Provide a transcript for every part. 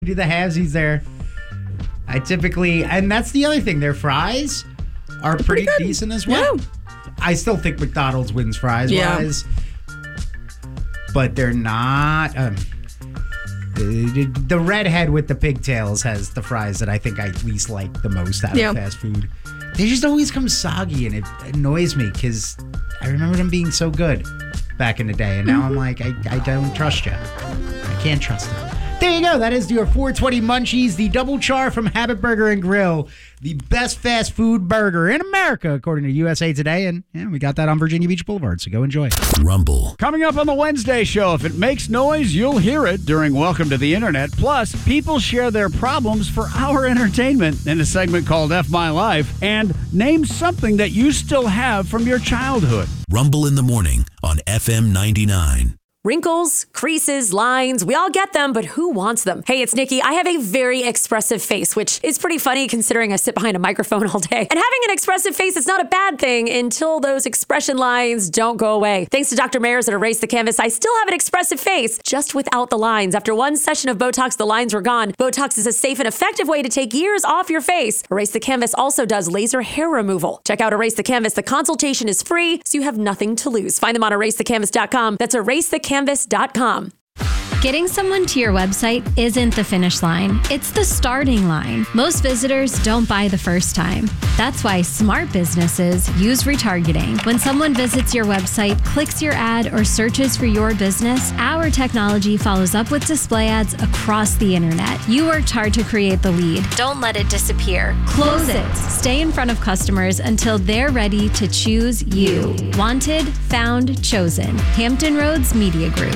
do the halvesies there. I typically, and that's the other thing, their fries are pretty decent as well. Yeah. I still think McDonald's wins fries-wise, but they're not. The redhead with the pigtails has the fries that I think I least like the most out of fast food. They just always come soggy, and it annoys me because I remember them being so good back in the day, and now I'm like, I don't trust you. I can't trust them. There you go. That is your 420 Munchies, the Double Char from Habit Burger and Grill, the best fast food burger in America, according to USA Today. And we got that on Virginia Beach Boulevard, so go enjoy. Rumble. Coming up on the Wednesday show, if it makes noise, you'll hear it during Welcome to the Internet. Plus, people share their problems for our entertainment in a segment called F My Life. And name something that you still have from your childhood. Rumble in the morning on FM 99. Wrinkles, creases, lines, we all get them, but who wants them? Hey, it's Nikki. I have a very expressive face, which is pretty funny considering I sit behind a microphone all day. And having an expressive face is not a bad thing until those expression lines don't go away. Thanks to Dr. Mayers at Erase the Canvas, I still have an expressive face, just without the lines. After one session of Botox, the lines were gone. Botox is a safe and effective way to take years off your face. Erase the Canvas also does laser hair removal. Check out Erase the Canvas. The consultation is free, so you have nothing to lose. Find them on erasethecanvas.com. That's erasethecanvas.com. Getting someone to your website isn't the finish line. It's the starting line. Most visitors don't buy the first time. That's why smart businesses use retargeting. When someone visits your website, clicks your ad, or searches for your business, our technology follows up with display ads across the internet. You worked hard to create the lead. Don't let it disappear. Close it. Stay in front of customers until they're ready to choose you. Wanted, found, chosen. Hampton Roads Media Group.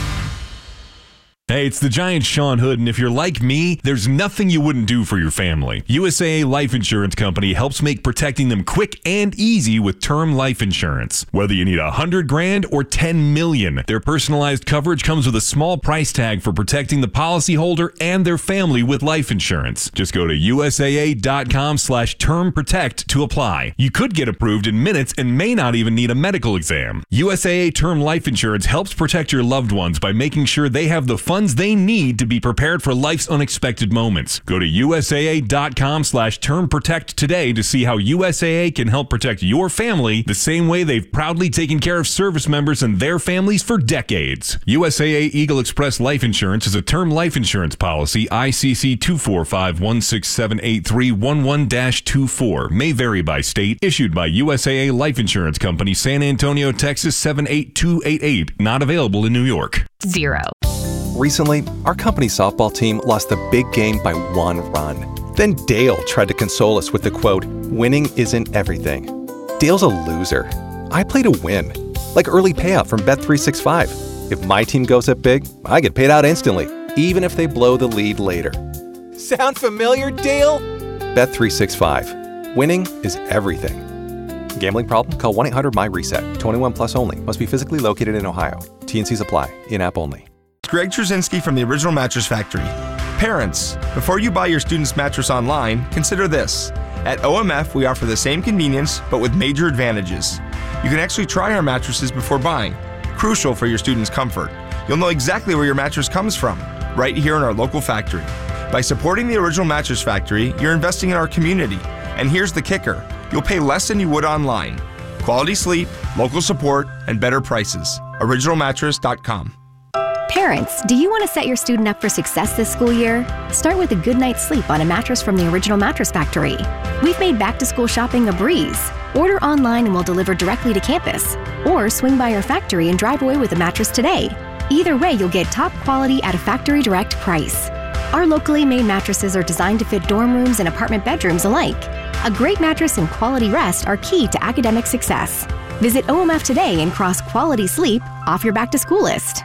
Hey, it's the giant Sean Hood, and if you're like me, there's nothing you wouldn't do for your family. USAA Life Insurance Company helps make protecting them quick and easy with term life insurance. Whether you need $100,000 or $10 million, their personalized coverage comes with a small price tag for protecting the policyholder and their family with life insurance. Just go to USAA.com/term protect to apply. You could get approved in minutes and may not even need a medical exam. USAA Term Life Insurance helps protect your loved ones by making sure they have the funds they need to be prepared for life's unexpected moments. Go to USAA.com/term protect today to see how USAA can help protect your family the same way they've proudly taken care of service members and their families for decades. USAA Eagle Express Life Insurance is a term life insurance policy, ICC 245-1678311-24. May vary by state. Issued by USAA Life Insurance Company, San Antonio, Texas 78288. Not available in New York. 0. Recently, our company softball team lost the big game by 1 run. Then Dale tried to console us with the quote, "Winning isn't everything." Dale's a loser. I play to win. Like early payout from Bet365. If my team goes up big, I get paid out instantly, even if they blow the lead later. Sound familiar, Dale? Bet365. Winning is everything. Gambling problem? Call 1-800-MY-RESET. 21 plus only. Must be physically located in Ohio. T&Cs apply. In-app only. Greg Trzynski from the Original Mattress Factory. Parents, before you buy your student's mattress online, consider this. At OMF, we offer the same convenience, but with major advantages. You can actually try our mattresses before buying, crucial for your student's comfort. You'll know exactly where your mattress comes from, right here in our local factory. By supporting the Original Mattress Factory, you're investing in our community. And here's the kicker. You'll pay less than you would online. Quality sleep, local support, and better prices. OriginalMattress.com. Parents, do you want to set your student up for success this school year? Start with a good night's sleep on a mattress from the Original Mattress Factory. We've made back-to-school shopping a breeze. Order online and we'll deliver directly to campus. Or swing by our factory and drive away with a mattress today. Either way, you'll get top quality at a factory direct price. Our locally made mattresses are designed to fit dorm rooms and apartment bedrooms alike. A great mattress and quality rest are key to academic success. Visit OMF today and cross quality sleep off your back-to-school list.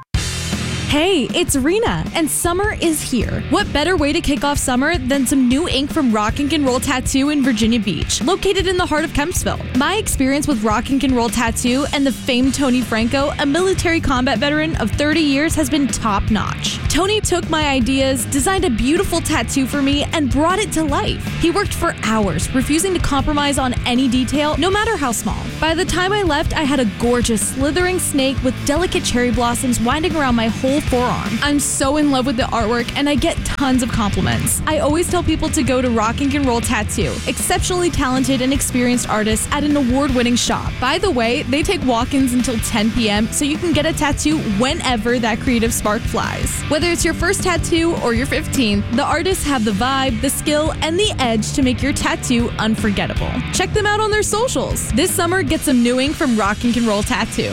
Hey, it's Rena, and summer is here. What better way to kick off summer than some new ink from Rock & Roll Tattoo in Virginia Beach, located in the heart of Kempsville. My experience with Rock & Roll Tattoo and the famed Tony Franco, a military combat veteran of 30 years, has been top-notch. Tony took my ideas, designed a beautiful tattoo for me, and brought it to life. He worked for hours, refusing to compromise on any detail, no matter how small. By the time I left, I had a gorgeous, slithering snake with delicate cherry blossoms winding around my whole whole forearm. I'm so in love with the artwork and I get tons of compliments. I always tell people to go to Rock and Roll Tattoo, exceptionally talented and experienced artists at an award-winning shop. By the way, they take walk-ins until 10 p.m. so you can get a tattoo whenever that creative spark flies. Whether it's your first tattoo or your 15th, the artists have the vibe, the skill, and the edge to make your tattoo unforgettable. Check them out on their socials. This summer, get some new ink from Rock and Roll Tattoo.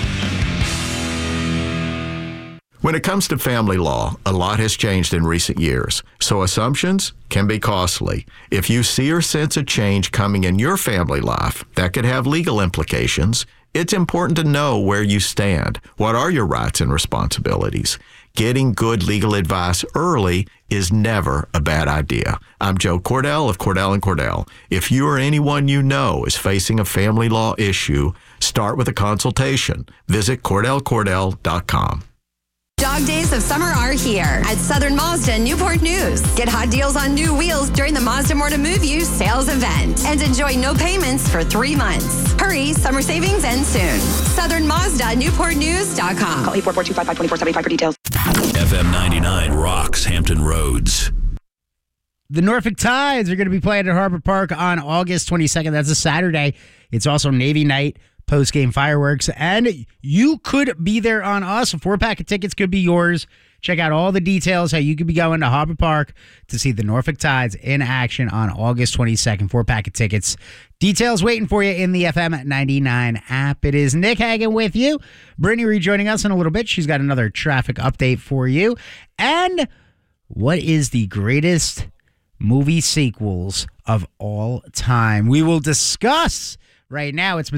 When it comes to family law, a lot has changed in recent years, so assumptions can be costly. If you see or sense a change coming in your family life that could have legal implications, it's important to know where you stand. What are your rights and responsibilities? Getting good legal advice early is never a bad idea. I'm Joe Cordell of Cordell & Cordell. If you or anyone you know is facing a family law issue, start with a consultation. Visit CordellCordell.com. Dog days of summer are here at Southern Mazda Newport News. Get hot deals on new wheels during the Mazda More to Move You sales event and enjoy no payments for 3 months. Hurry, summer savings end soon. Southern Mazda, NewportNews.com. Call 844-255-2475 for details. FM 99 rocks Hampton Roads. The Norfolk Tides are going to be playing at Harbor Park on August 22nd. That's a Saturday. It's also Navy night, post-game fireworks, and you could be there on us. A 4-pack of tickets could be yours. Check out all the details, how you could be going to Harbor Park to see the Norfolk Tides in action on August 22nd. 4-pack of tickets. Details waiting for you in the FM 99 app. It is Nick Hagan with you. Brittany rejoining us in a little bit. She's got another traffic update for you. And what is the greatest movie sequels of all time? We will discuss right now. It's